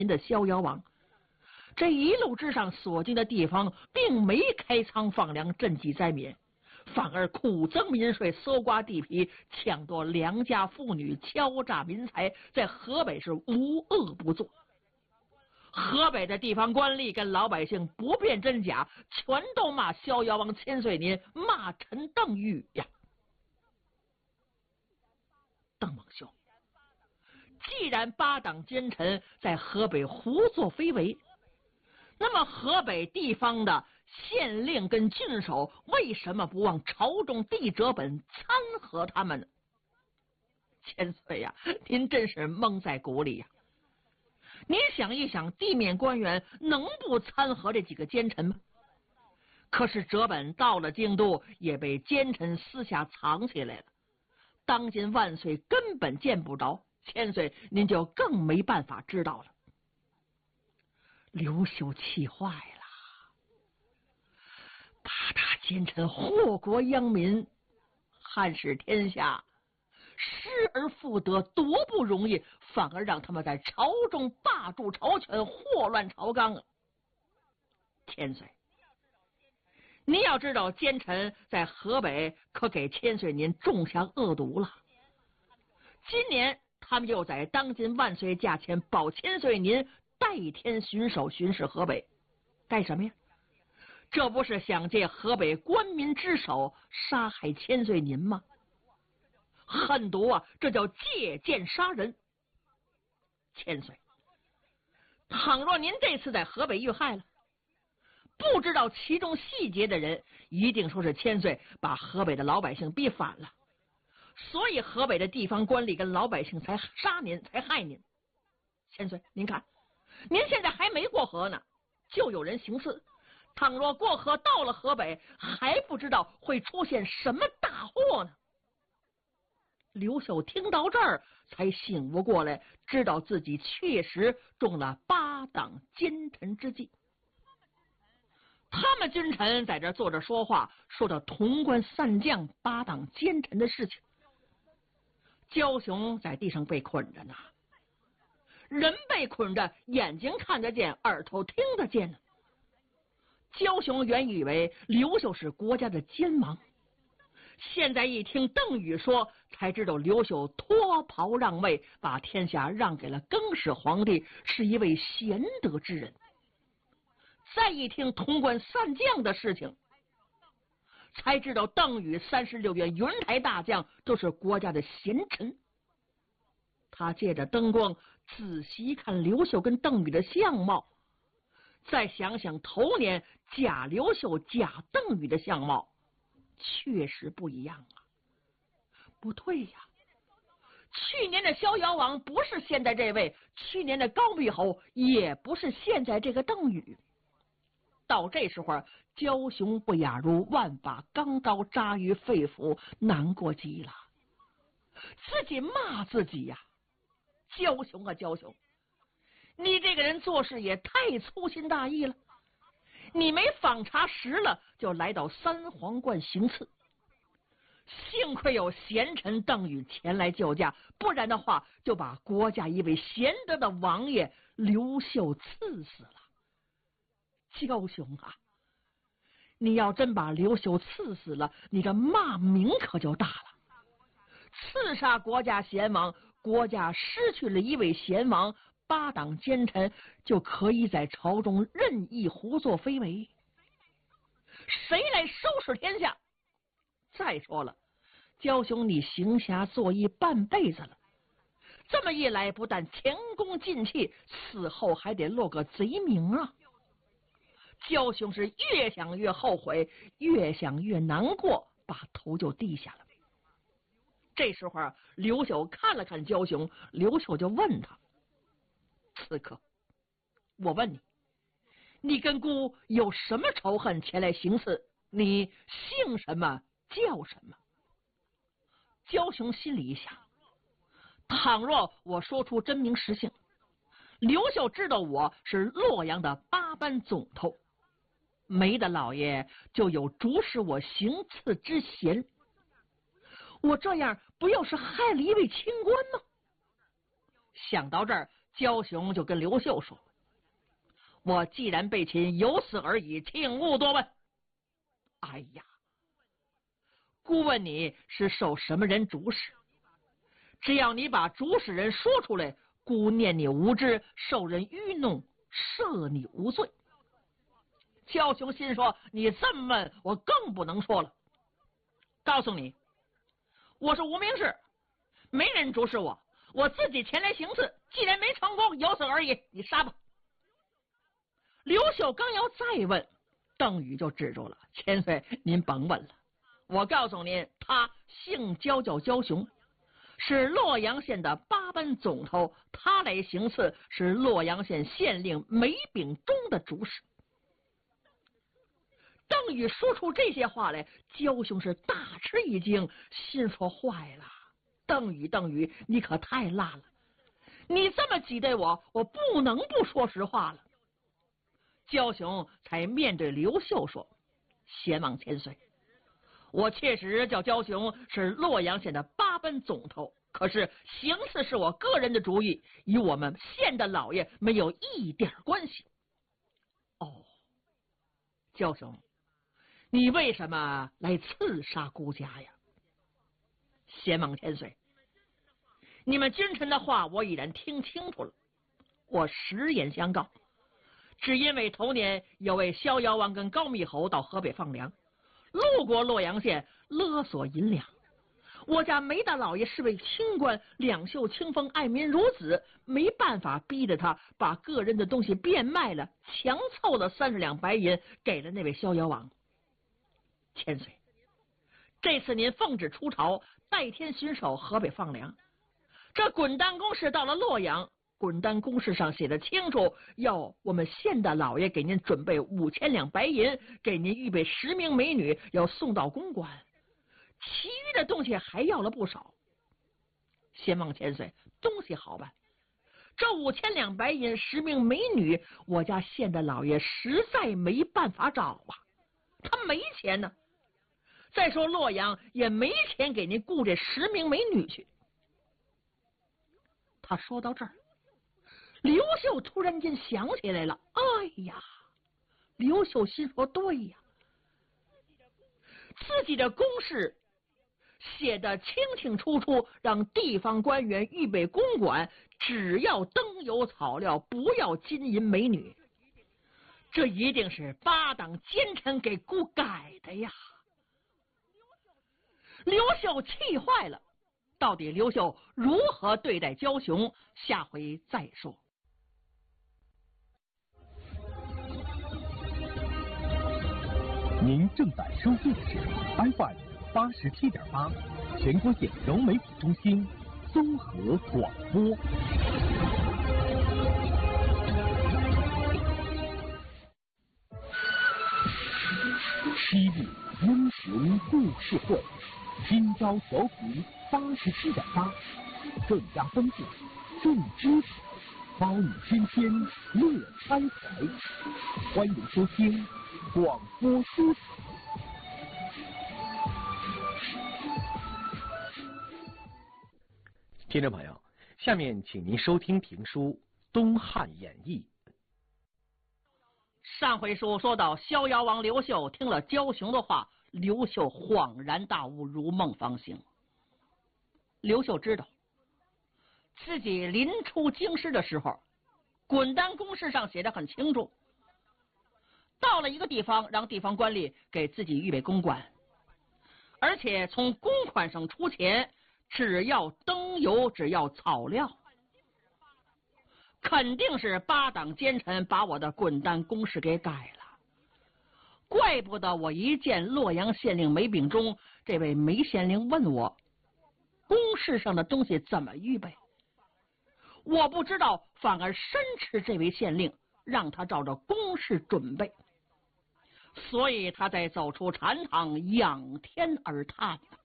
的逍遥王。这一路之上所经的地方，并没开仓放粮赈济灾民，反而苦增民税，搜刮地皮，抢夺良家妇女，敲诈民财，在河北是无恶不作。河北的地方官吏跟老百姓不辨真假，全都骂逍遥王千岁您，骂臣邓禹呀。邓猛兄，既然八党奸臣在河北胡作非为，那么河北地方的县令跟郡守为什么不往朝中递折本参合他们呢？千岁呀，您真是蒙在鼓里呀！您想一想，地面官员能不参合这几个奸臣吗？可是折本到了京都，也被奸臣私下藏起来了。当今万岁根本见不着，千岁您就更没办法知道了。刘秀气坏了，八大奸臣祸国殃民，汉室天下失而复得多不容易，反而让他们在朝中霸住朝权，祸乱朝纲啊！千岁，您要知道，奸臣在河北可给千岁您种下恶毒了。今年他们又在当今万岁驾前保千岁您代天巡守巡视河北，干什么呀？这不是想借河北官民之手杀害千岁您吗？狠毒啊！这叫借剑杀人。千岁，倘若您这次在河北遇害了，不知道其中细节的人，一定说是千岁把河北的老百姓逼反了，所以河北的地方官吏跟老百姓才杀您，才害您。千岁，您看，您现在还没过河呢，就有人行刺。倘若过河到了河北，还不知道会出现什么大祸呢。刘秀听到这儿才醒悟过来，知道自己确实中了八党奸臣之计。他们君臣在这坐着说话，说到潼关散将八党奸臣的事情。焦雄在地上被捆着呢，人被捆着，眼睛看得见，耳朵听得见呢。焦雄原以为刘秀是国家的奸王，现在一听邓禹说，才知道刘秀脱袍让位，把天下让给了更始皇帝，是一位贤德之人。再一听潼关散将的事情，才知道邓禹36员云台大将都是国家的贤臣。他借着灯光仔细看刘秀跟邓禹的相貌，再想想头年假刘秀假邓禹的相貌，确实不一样啊！不对呀，去年的逍遥王不是现在这位，去年的高密侯也不是现在这个邓禹。到这时候，焦雄不亚如万把钢刀扎于肺腑，难过极了，自己骂自己呀！焦雄啊焦雄，你这个人做事也太粗心大意了，你没访查实了，就来到三皇观行刺。幸亏有贤臣邓禹前来救驾，不然的话就把国家一位贤德的王爷刘秀刺死了。焦雄啊，你要真把刘秀刺死了，你这骂名可就大了。刺杀国家贤王，国家失去了一位贤王，八党奸臣就可以在朝中任意胡作非为，谁来收拾天下？再说了，焦雄你行侠作义半辈子了，这么一来，不但前功尽弃，死后还得落个贼名啊！焦雄是越想越后悔，越想越难过，把头就低下了。这时候刘秀看了看焦雄，刘秀就问他：刺客，我问你，你跟孤有什么仇恨前来行刺？你姓什么叫什么？焦雄心里一想，倘若我说出真名实姓，刘秀知道我是洛阳的8班总头，梅的老爷就有主使我行刺之嫌，我这样不又是害了一位清官吗？想到这儿， 焦雄就跟刘秀说：“我既然被擒，有死而已，请勿多问。”哎呀，姑问你是受什么人主使？只要你把主使人说出来，姑念你无知，受人愚弄，赦你无罪。焦雄心说：“你这么问，我更不能说了。告诉你，我是无名氏，没人主使我，我自己前来行刺，既然没成功，有死而已，你杀吧。”刘秀刚要再问，邓禹就止住了：“千岁，您甭问了，我告诉您，他姓焦，叫焦雄，是洛阳县的8班总头，他来行刺，是洛阳县县令梅秉忠的主使。”邓禹说出这些话来，焦雄是大吃一惊，心说：“坏了，邓禹，你可太辣了！你这么挤兑我，我不能不说实话了。”焦雄才面对刘秀说：“贤望千岁，我确实叫焦雄，是洛阳县的8班总头，可是行刺是我个人的主意，与我们县的老爷没有一点关系。”哦，焦雄，你为什么来刺杀孤家呀？贤望千岁，你们君臣的话我已然听清楚了，我实言相告，只因为头年有位逍遥王跟高密侯到河北放粮，路过洛阳县，勒索银两。我家梅大老爷是位清官，两袖清风，爱民如子，没办法逼着他把个人的东西变卖了，强凑了30两白银给了那位逍遥王。千岁，这次您奉旨出朝，代天巡守河北放粮，这滚丹公事到了洛阳，滚丹公事上写的清楚，要我们县大老爷给您准备5000两白银，给您预备10名美女，要送到公馆，其余的东西还要了不少。贤望千岁，东西好办，这5000两白银10名美女，我家县大老爷实在没办法找啊，他没钱呢。再说洛阳也没钱给您雇这10名美女去。他说到这儿，刘秀突然间想起来了，哎呀，刘秀心说：对呀，自己的公事写得清清楚楚，让地方官员预备公馆，只要灯油草料，不要金银美女。这一定是8党奸臣给姑改的呀！刘秀气坏了，到底刘秀如何对待焦雄，下回再说。 您正在收听的是 FM 87.8全国县融媒体中心综合广播。西部英雄故事会，今朝调频87.8，更加丰富，更精彩，包你天天乐开怀。欢迎收听广播书台。听众朋友，下面请您收听评书《东汉演义》。 上回书说到，逍遥王刘秀听了焦雄的话，刘秀恍然大悟，如梦方醒。刘秀知道自己临出京师的时候，滚丹公事上写得很清楚，到了一个地方，让地方官吏给自己预备公馆，而且从公款上出钱，只要灯油，只要草料。肯定是8党奸臣把我的滚丹公事给改了，怪不得我一见洛阳县令梅秉忠，这位梅县令问我公事上的东西怎么预备，我不知道，反而申斥这位县令，让他照着公事准备，所以他才走出禅堂，仰天而叹。